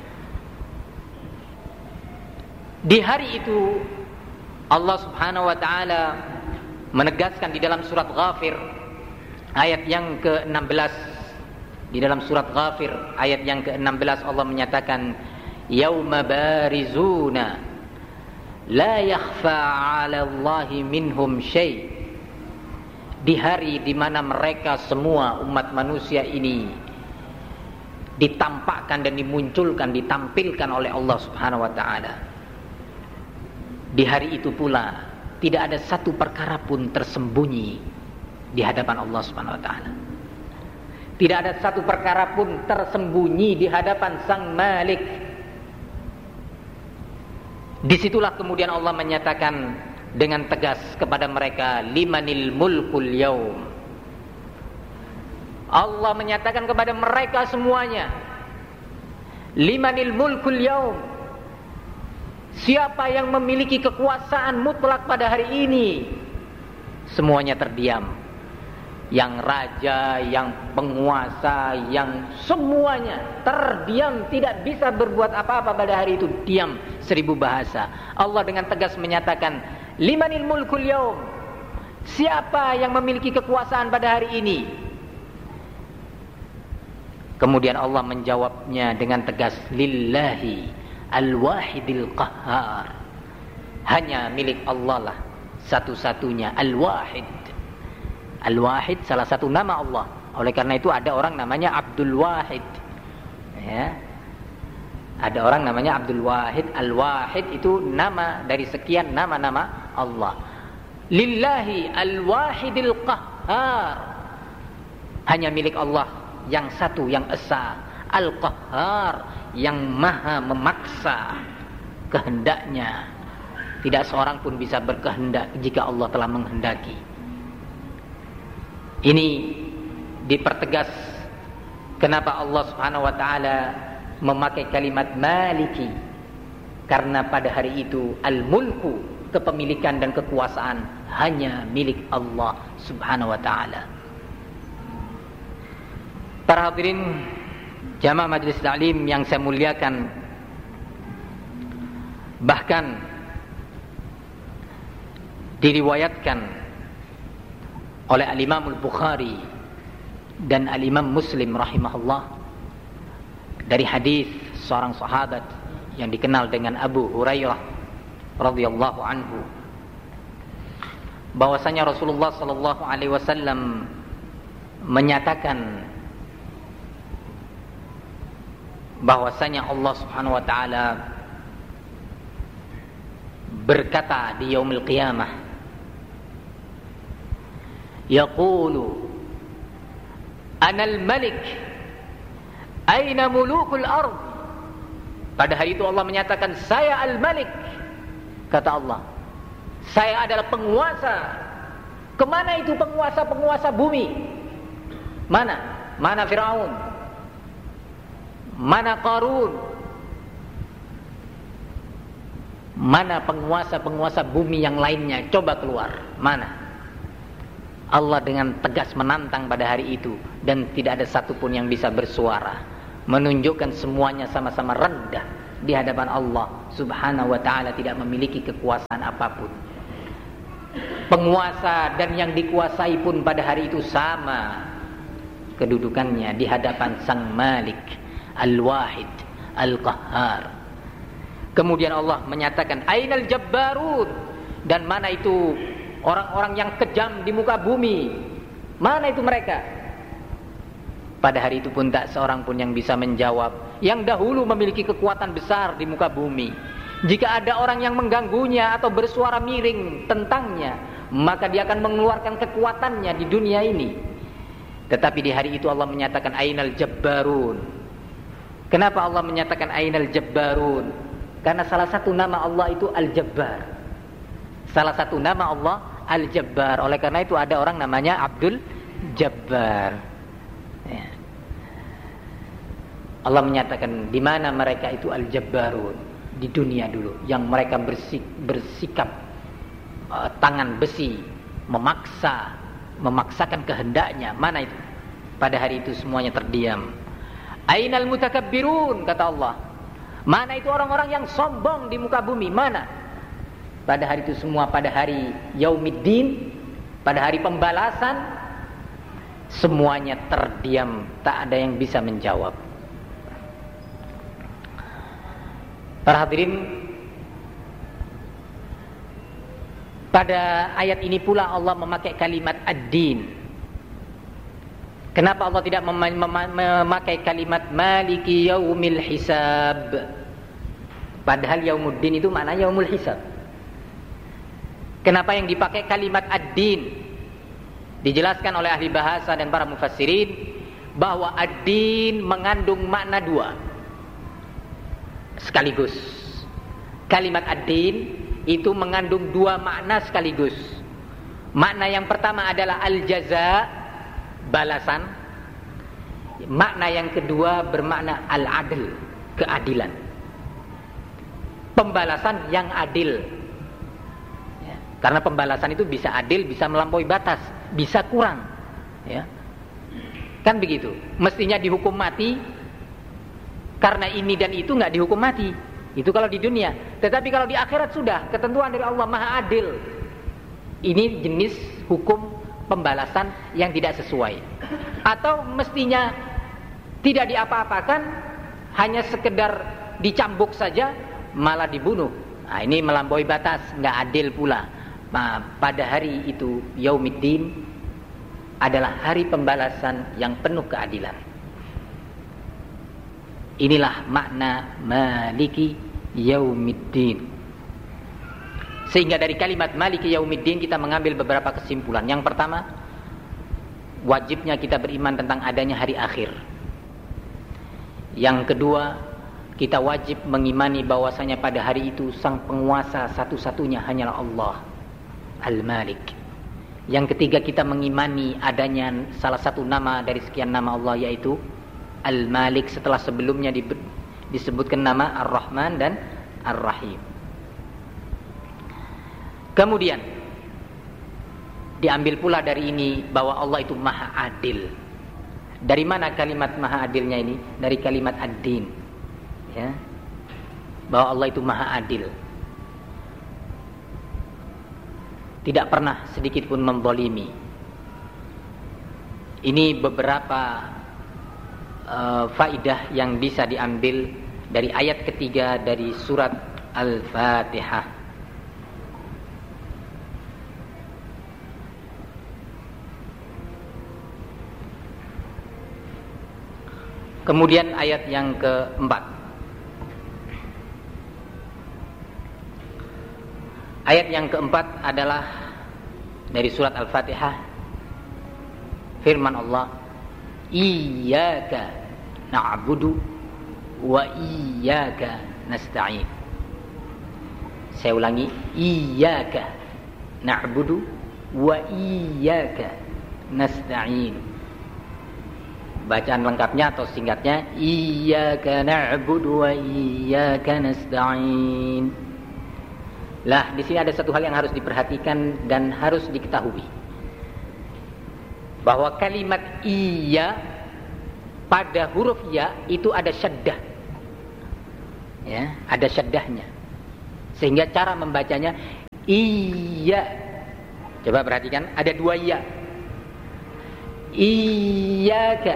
Di hari itu Allah Subhanahu wa taala menegaskan di dalam surat Ghafir ayat yang ke enam belas. Di dalam surat Ghafir ayat yang ke enam belas Allah menyatakan, yauma barizuna la yakhfa 'ala Allahi minhum syai'. Di hari di mana mereka semua umat manusia ini ditampakkan dan dimunculkan, ditampilkan oleh Allah Subhanahu wa taala. Di hari itu pula tidak ada satu perkara pun tersembunyi di hadapan Allah Subhanahu wa taala. Tidak ada satu perkara pun tersembunyi di hadapan Sang Malik. Disitulah kemudian Allah menyatakan dengan tegas kepada mereka, limanil mulkul yaum. Allah menyatakan kepada mereka semuanya, limanil mulkul yaum. Siapa yang memiliki kekuasaan mutlak pada hari ini? Semuanya terdiam. Yang raja, yang penguasa, yang semuanya terdiam, tidak bisa berbuat apa-apa pada hari itu. Diam seribu bahasa. Allah dengan tegas menyatakan, limanil mulkul yaum. Siapa yang memiliki kekuasaan pada hari ini? Kemudian Allah menjawabnya dengan tegas, lillahi al-wahidil qahhar. Hanya milik Allah lah satu-satunya al-wahid. Al-Wahid salah satu nama Allah. Oleh karena itu ada orang namanya Abdul Wahid, ya. Ada orang namanya Abdul Wahid. Al-Wahid itu nama dari sekian nama-nama Allah. Lillahi al-wahidil qahhar. Hanya milik Allah yang satu, yang esa, al-qahhar, yang maha memaksa kehendaknya. Tidak seorang pun bisa berkehendak jika Allah telah menghendaki. Ini dipertegas kenapa Allah Subhanahu wa taala memakai kalimat Maliki, karena pada hari itu al-mulku, kepemilikan dan kekuasaan hanya milik Allah Subhanahu wa taala. Para hadirin jamaah majelis taklim yang saya muliakan, bahkan diriwayatkan oleh Al-Imam Al-Bukhari dan Al-Imam Muslim rahimahullah dari hadis seorang sahabat yang dikenal dengan Abu Hurairah radhiyallahu anhu, bahwasanya Rasulullah sallallahu alaihi wasallam menyatakan bahwasanya Allah Subhanahu wa taala berkata di yaumil qiyamah, yaqulu anal malik aina mulukul ard. Pada hari itu Allah menyatakan, saya al-malik, kata Allah, saya adalah penguasa. Kemana itu penguasa-penguasa bumi? Mana? Mana Firaun? Mana Qarun? Mana penguasa-penguasa bumi yang lainnya? Coba keluar. Mana? Allah dengan tegas menantang pada hari itu, dan tidak ada satupun yang bisa bersuara, menunjukkan semuanya sama-sama rendah, di hadapan Allah Subhanahu wa ta'ala, tidak memiliki kekuasaan apapun. Penguasa dan yang dikuasai pun pada hari itu sama kedudukannya di hadapan Sang Malik Al-Wahid Al-Qahhar. Kemudian Allah menyatakan, Ainal Jabbarun, dan mana itu orang-orang yang kejam di muka bumi, mana itu mereka? Pada hari itu pun tak seorang pun yang bisa menjawab, yang dahulu memiliki kekuatan besar di muka bumi. Jika ada orang yang mengganggunya atau bersuara miring tentangnya, maka dia akan mengeluarkan kekuatannya di dunia ini. Tetapi di hari itu Allah menyatakan Ainal Jabbarun. Kenapa Allah menyatakan Ainal Jabbarun? Karena salah satu nama Allah itu Al-Jabbar. Salah satu nama Allah Al-Jabbar. Oleh karena itu ada orang namanya Abdul Jabbar. Ya. Allah menyatakan di mana mereka itu Al-Jabbarun, di dunia dulu, yang mereka bersik, bersikap uh, tangan besi, memaksa, memaksakan kehendaknya. Mana itu? Pada hari itu semuanya terdiam. Ainal mutakabbirun, kata Allah. Mana itu orang-orang yang sombong di muka bumi? Mana? Pada hari itu semua, pada hari Yaumiddin, pada hari pembalasan, semuanya terdiam, tak ada yang bisa menjawab. Para hadirin, pada ayat ini pula Allah memakai kalimat ad-din. Kenapa Allah tidak mem- mem- memakai kalimat maliki yaumil hisab? Padahal yaumuddin itu makna yaumul hisab. Kenapa yang dipakai kalimat ad-din? Dijelaskan oleh ahli bahasa dan para mufassirin bahwa ad-din mengandung makna dua sekaligus. Kalimat ad-din itu mengandung dua makna sekaligus. Makna yang pertama adalah al-jaza, balasan. Makna yang kedua bermakna al-adl, keadilan. Pembalasan yang adil. Ya, karena pembalasan itu bisa adil, bisa melampaui batas, bisa kurang. Ya. Kan begitu. Mestinya dihukum mati karena ini dan itu nggak dihukum mati. Itu kalau di dunia. Tetapi kalau di akhirat sudah ketentuan dari Allah Maha Adil. Ini jenis hukum pembalasan yang tidak sesuai. Atau mestinya tidak diapa-apakan, hanya sekedar dicambuk saja, malah dibunuh. Nah, ini melampaui batas, nggak adil pula. Nah, pada hari itu Yaumiddin adalah hari pembalasan yang penuh keadilan. Inilah makna Maliki Yaumiddin. Sehingga dari kalimat Maliki Yaumiddin kita mengambil beberapa kesimpulan. Yang pertama, wajibnya kita beriman tentang adanya hari akhir. Yang kedua, kita wajib mengimani bahwasanya pada hari itu sang penguasa satu-satunya hanyalah Allah Al-Malik. Yang ketiga, kita mengimani adanya salah satu nama dari sekian nama Allah, yaitu Al-Malik, setelah sebelumnya disebutkan nama Ar-Rahman dan Ar-Rahim. Kemudian diambil pula dari ini bahwa Allah itu Maha Adil. Dari mana kalimat Maha Adilnya ini? Dari kalimat ad-din. Ya. Bahwa Allah itu Maha Adil. Tidak pernah sedikit pun menzalimi. Ini beberapa uh, faidah yang bisa diambil dari ayat ketiga dari surat Al-Fatihah. Kemudian ayat yang keempat. Ayat yang keempat adalah dari surat Al-Fatihah. Firman Allah, Iyyaka na'budu wa iyyaka nasta'in. Saya ulangi, Iyyaka na'budu wa iyyaka nasta'in. Bacaan lengkapnya atau singkatnya, Iyyaka na'budu wa iyyaka nasta'in. Lah, di sini ada satu hal yang harus diperhatikan dan harus diketahui. Bahwa kalimat iya pada huruf ya itu ada syaddah. ya, ada syaddahnya. Sehingga cara membacanya iya. Coba perhatikan, ada dua iya. Iyyaka.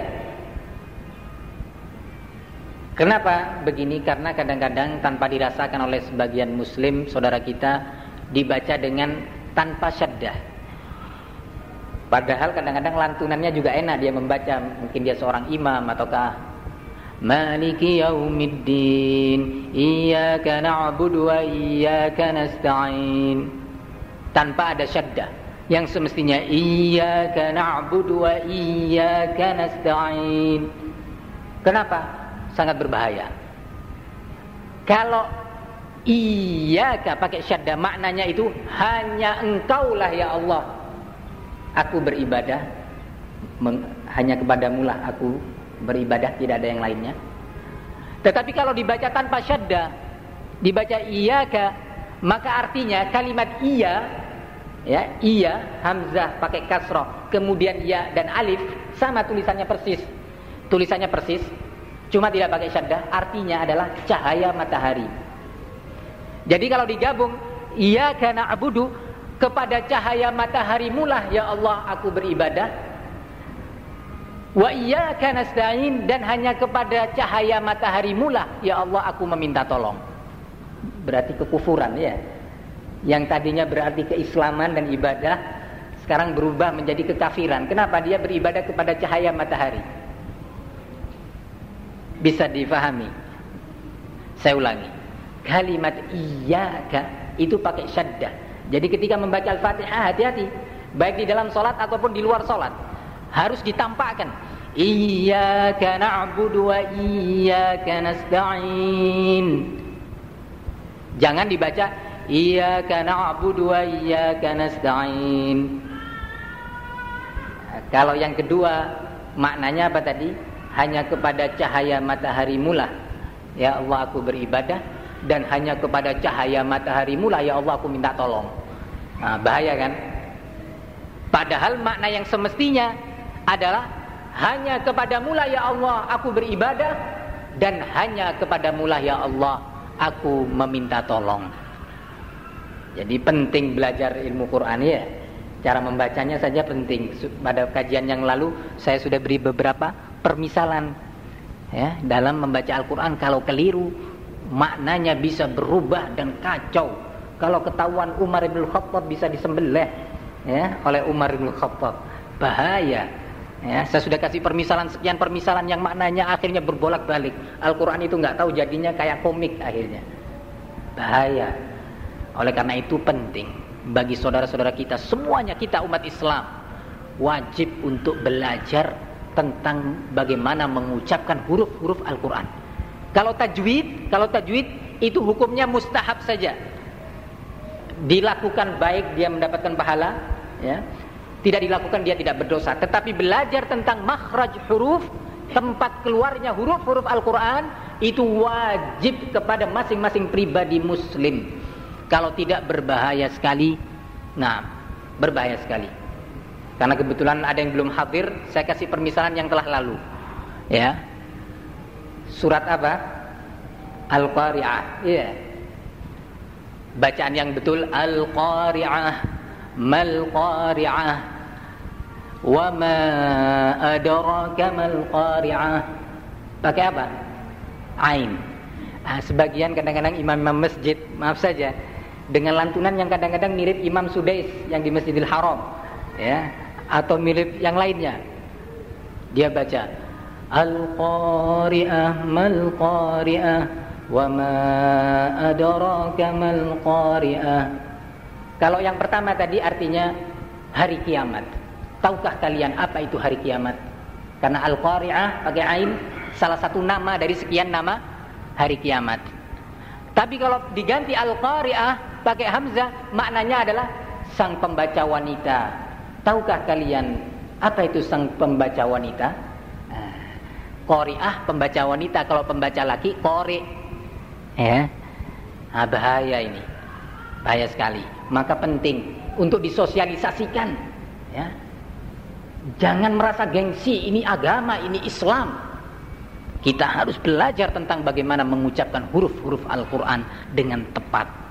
Kenapa begini? Karena kadang-kadang tanpa dirasakan oleh sebagian muslim saudara kita dibaca dengan tanpa syaddah. Padahal kadang-kadang lantunannya juga enak dia membaca. Mungkin dia seorang imam ataukah Maliki yaumiddin Iyyaka na'budu wa iyyaka nasta'in, tanpa ada syaddah. Yang semestinya Iyyaka na'budu wa iyyaka nasta'in. Kenapa? Sangat berbahaya. Kalau Iyyaka pakai syaddah, maknanya itu hanya engkaulah ya Allah aku beribadah, meng, hanya kepadamu lah aku beribadah, tidak ada yang lainnya. Tetapi kalau dibaca tanpa syaddah, dibaca Iyyaka, maka artinya kalimat iya, ya, iya, hamzah pakai kasrah, kemudian ya dan alif, sama tulisannya persis. Tulisannya persis, cuma tidak pakai syaddah, artinya adalah cahaya matahari. Jadi kalau digabung Iyyaka na'budu, kepada cahaya matahari mulah ya Allah aku beribadah, wa iyyaka nasta'in, dan hanya kepada cahaya matahari mulah ya Allah aku meminta tolong. Berarti kekufuran ya. Yang tadinya berarti keislaman dan ibadah, sekarang berubah menjadi kekafiran. Kenapa? Dia beribadah kepada cahaya matahari. Bisa difahami? Saya ulangi. Kalimat iyyaka itu pakai syaddah. Jadi ketika membaca Al-Fatihah hati-hati, baik di dalam sholat ataupun di luar sholat, harus ditampakkan Iyyaka na'budu wa iyyaka nasta'in. Jangan dibaca Iyyaka na'budu wa iyyaka nasta'in. Kalau yang kedua, maknanya apa tadi? Hanya kepada cahaya matahari mulah ya Allah aku beribadah, dan hanya kepada cahaya matahari mulah ya Allah aku minta tolong. Nah, bahaya kan? Padahal makna yang semestinya adalah hanya kepada mulah ya Allah aku beribadah, dan hanya kepada mulah ya Allah aku meminta tolong. Jadi penting belajar ilmu Quran ya. Cara membacanya saja penting. Pada kajian yang lalu saya sudah beri beberapa permisalan ya, dalam membaca Al-Quran. Kalau keliru, maknanya bisa berubah dan kacau. Kalau ketahuan Umar bin Khattab bisa disembelih ya, oleh Umar bin Khattab. Bahaya ya. Saya sudah kasih permisalan, sekian permisalan yang maknanya akhirnya berbolak-balik. Al-Quran itu gak tahu, jadinya kayak komik akhirnya. Bahaya. Oleh karena itu penting bagi saudara-saudara kita, semuanya kita umat Islam wajib untuk belajar tentang bagaimana mengucapkan huruf-huruf Al-Quran. Kalau tajwid, kalau tajwid itu hukumnya mustahab saja. Dilakukan baik dia mendapatkan pahala, ya. Tidak dilakukan dia tidak berdosa. Tetapi belajar tentang makhraj huruf, tempat keluarnya huruf-huruf Al-Quran, itu wajib kepada masing-masing pribadi muslim. Kalau tidak berbahaya sekali. Nah, berbahaya sekali. Karena kebetulan ada yang belum hadir, saya kasih permisalan yang telah lalu. Ya. Surat apa? Al-Qari'ah. Iya. Yeah. Bacaan yang betul Al-Qari'ah, Mal Qari'ah, wa ma adraka mal Qari'ah. Pakai apa? Ain. Nah, sebagian kadang-kadang imam-imam masjid, maaf saja, dengan lantunan yang kadang-kadang mirip Imam Sudais yang di Masjidil Haram, ya, atau mirip yang lainnya. Dia baca Al-Qari'ah, Mal Qari'ah, wa ma adraka mal Qari'ah. Kalau yang pertama tadi artinya hari kiamat. Tahukah kalian apa itu hari kiamat? Karena Al-Qari'ah pakai ain, salah satu nama dari sekian nama hari kiamat. Tapi kalau diganti Al-Qari'ah pakai hamzah, maknanya adalah sang pembaca wanita. Tahukah kalian apa itu sang pembaca wanita? Nah, Qari'ah pembaca wanita, kalau pembaca laki qari. Ya, nah, bahaya ini, bahaya sekali. Maka penting untuk disosialisasikan. Ya, jangan merasa gengsi. Ini agama, ini Islam. Kita harus belajar tentang bagaimana mengucapkan huruf-huruf Al-Quran dengan tepat.